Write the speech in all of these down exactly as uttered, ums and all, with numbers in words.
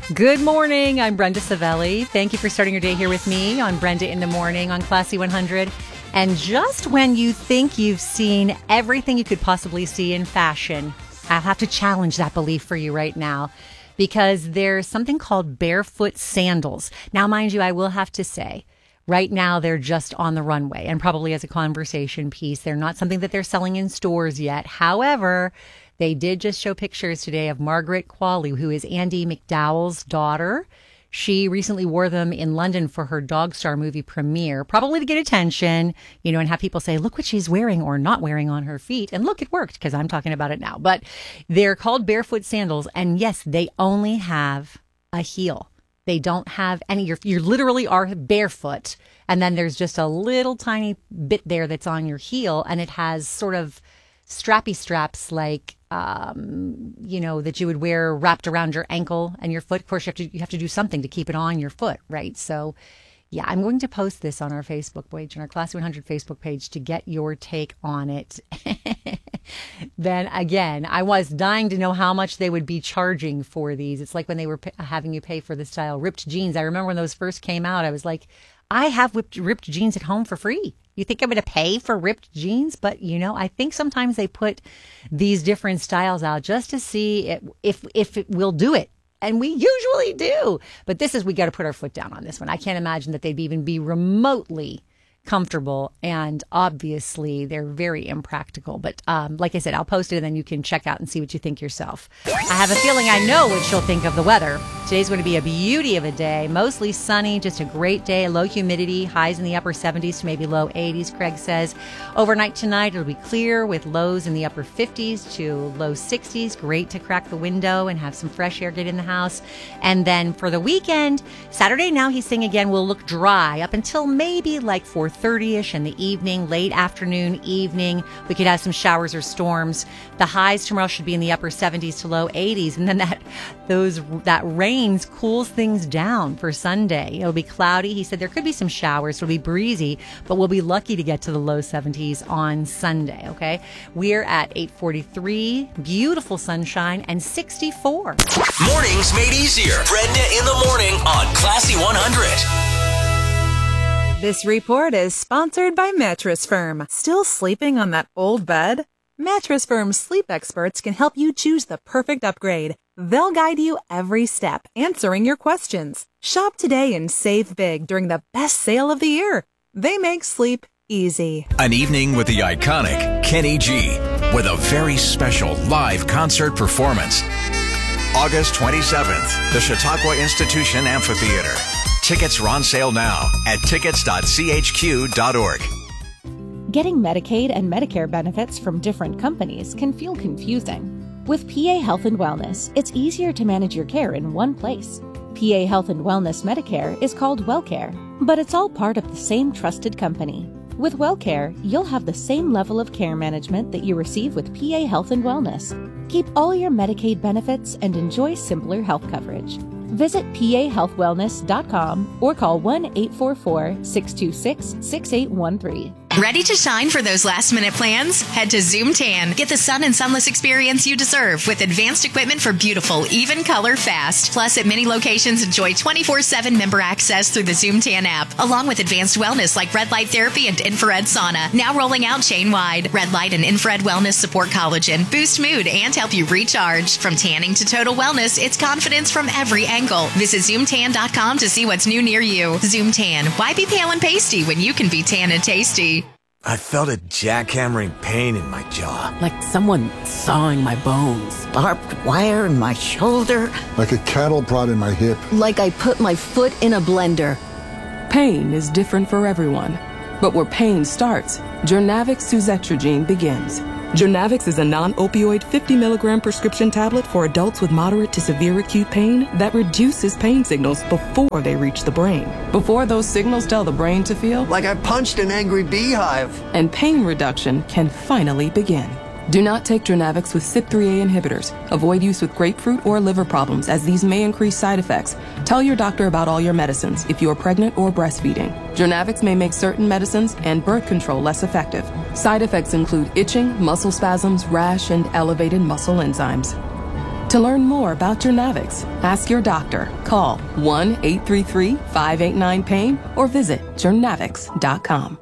Good morning. I'm Brenda Savelli. Thank you for starting your day here with me on Brenda in the Morning on Classy one hundred. And just when you think you've seen everything you could possibly see in fashion, I'll have to challenge that belief for you right now, because there's something called barefoot sandals. Now, mind you, I will have to say, right now they're just on the runway and probably as a conversation piece. They're not something that they're selling in stores yet. However, they did just show pictures today of Margaret Qualley, who is Andie MacDowell's daughter. She recently wore them in London for her Dog Star movie premiere, probably to get attention, you know, and have people say, look what she's wearing or not wearing on her feet. And look, it worked, because I'm talking about it now. But they're called barefoot sandals. And yes, they only have a heel. They don't have any, you're, you literally are barefoot. And then there's just a little tiny bit there that's on your heel. And it has sort of strappy straps like, um, you know, that you would wear wrapped around your ankle and your foot. Of course, you have to you have to do something to keep it on your foot, right? So, yeah, I'm going to post this on our Facebook page, on our Classy one hundred Facebook page, to get your take on it. Then again, I was dying to know how much they would be charging for these. It's like when they were p- having you pay for the style ripped jeans. I remember when those first came out, I was like, I have whipped, ripped jeans at home for free. You think I'm going to pay for ripped jeans? But, you know, I think sometimes they put these different styles out just to see it, if if it will do it. And we usually do. But this is, we got to put our foot down on this one. I can't imagine that they'd even be remotely comfortable, and obviously they're very impractical. But um, like I said, I'll post it and then you can check out and see what you think yourself. I have a feeling I know what you'll think of the weather. Today's going to be a beauty of a day, mostly sunny, just a great day, low humidity, highs in the upper seventies to maybe low eighties, Craig says. Overnight tonight, it'll be clear with lows in the upper fifties to low sixties. Great to crack the window and have some fresh air get in the house. And then for the weekend, Saturday, now he's saying again, will look dry up until maybe like four thirty-ish in the evening, late afternoon, evening. We could have some showers or storms. The highs tomorrow should be in the upper seventies to low eighties. And then that those that rain cools things down for Sunday. It'll be cloudy. He said there could be some showers. It'll be breezy, but we'll be lucky to get to the low seventies on Sunday, okay? We're at eight forty-three, beautiful sunshine, and sixty-four. Mornings made easier. Brenda in the Morning on Classy one hundred. This report is sponsored by Mattress Firm. Still sleeping on that old bed? Mattress Firm's sleep experts can help you choose the perfect upgrade. They'll guide you every step, answering your questions. Shop today and save big during the best sale of the year. They make sleep easy. An evening with the iconic Kenny G with a very special live concert performance. August twenty-seventh, the Chautauqua Institution Amphitheater. Tickets are on sale now at tickets dot c h q dot org. Getting Medicaid and Medicare benefits from different companies can feel confusing. With P A Health and Wellness, it's easier to manage your care in one place. P A Health and Wellness Medicare is called WellCare, but it's all part of the same trusted company. With WellCare, you'll have the same level of care management that you receive with P A Health and Wellness. Keep all your Medicaid benefits and enjoy simpler health coverage. Visit P A health wellness dot com or call one eight four four, six two six, six eight one three. Ready to shine for those last-minute plans? Head to Zoom Tan. Get the sun and sunless experience you deserve with advanced equipment for beautiful, even color fast. Plus, at many locations, enjoy twenty-four seven member access through the Zoom Tan app, along with advanced wellness like red light therapy and infrared sauna. Now rolling out chain-wide. Red light and infrared wellness support collagen, boost mood, and help you recharge. From tanning to total wellness, it's confidence from every angle. Visit zoom tan dot com to see what's new near you. Zoom Tan. Why be pale and pasty when you can be tan and tasty? I felt a jackhammering pain in my jaw. Like someone sawing my bones. Barbed wire in my shoulder. Like a cattle prod in my hip. Like I put my foot in a blender. Pain is different for everyone. But where pain starts, Journavx suzetrigine begins. Journavx is a non-opioid fifty milligram prescription tablet for adults with moderate to severe acute pain that reduces pain signals before they reach the brain. Before those signals tell the brain to feel like I punched an angry beehive. And pain reduction can finally begin. Do not take Journavx with C Y P three A inhibitors. Avoid use with grapefruit or liver problems, as these may increase side effects. Tell your doctor about all your medicines if you are pregnant or breastfeeding. Journavx may make certain medicines and birth control less effective. Side effects include itching, muscle spasms, rash, and elevated muscle enzymes. To learn more about Journavx, ask your doctor. Call one eight three three, five eight nine, pain or visit journavx dot com.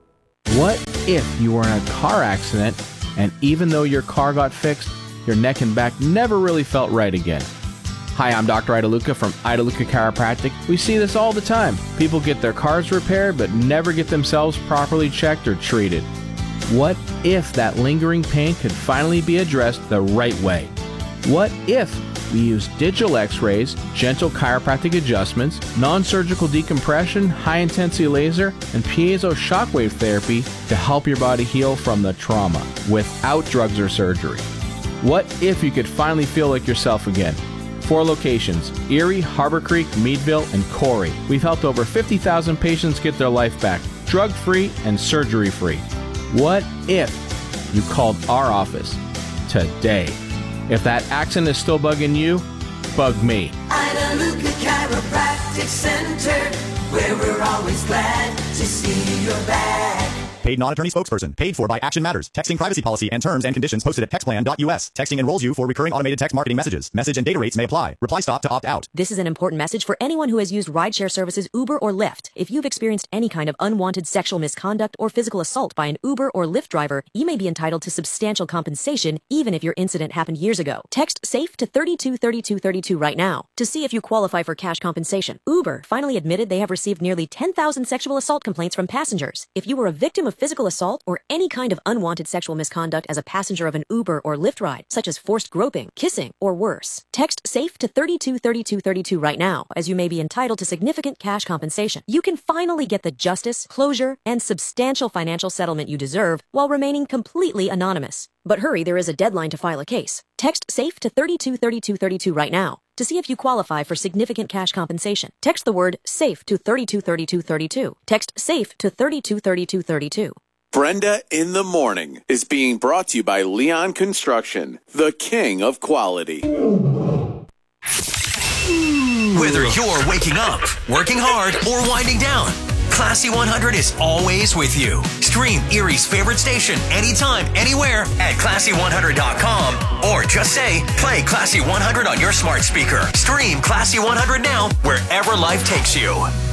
What if you were in a car accident and even though your car got fixed, your neck and back never really felt right again? Hi, I'm Doctor Idaluca from Idaluca Chiropractic. We see this all the time. People get their cars repaired but never get themselves properly checked or treated. What if that lingering pain could finally be addressed the right way? What if we use digital x-rays, gentle chiropractic adjustments, non-surgical decompression, high-intensity laser, and piezo shockwave therapy to help your body heal from the trauma without drugs or surgery? What if you could finally feel like yourself again? Four locations: Erie, Harbor Creek, Meadville, and Corey. We've helped over fifty thousand patients get their life back, drug-free and surgery-free. What if you called our office today? If that accident is still bugging you, bug me. Idaluca Chiropractic Center, where we're always glad to see you're back. Paid non-attorney spokesperson. Paid for by Action Matters. Texting privacy policy and terms and conditions posted at textplan dot U S. Texting enrolls you for recurring automated text marketing messages. Message and data rates may apply. Reply stop to opt out. This is an important message for anyone who has used rideshare services Uber or Lyft. If you've experienced any kind of unwanted sexual misconduct or physical assault by an Uber or Lyft driver, you may be entitled to substantial compensation even if your incident happened years ago. Text SAFE to thirty-two thirty-two thirty-two right now to see if you qualify for cash compensation. Uber finally admitted they have received nearly ten thousand sexual assault complaints from passengers. If you were a victim of physical assault or any kind of unwanted sexual misconduct as a passenger of an Uber or Lyft ride, such as forced groping, kissing, or worse, text SAFE to thirty-two thirty-two thirty-two right now, as you may be entitled to significant cash compensation. You can finally get the justice, closure, and substantial financial settlement you deserve while remaining completely anonymous. But hurry, there is a deadline to file a case. Text SAFE to thirty-two thirty-two thirty-two right now to see if you qualify for significant cash compensation. Text the word SAFE to thirty-two thirty-two thirty-two. Text SAFE to thirty-two thirty-two thirty-two. Brenda in the Morning is being brought to you by Leon Construction, the king of quality. Whether you're waking up, working hard, or winding down, Classy one hundred is always with you. Stream Erie's favorite station anytime, anywhere at classy one hundred dot com or just say, play Classy one hundred on your smart speaker. Stream Classy one hundred now wherever life takes you.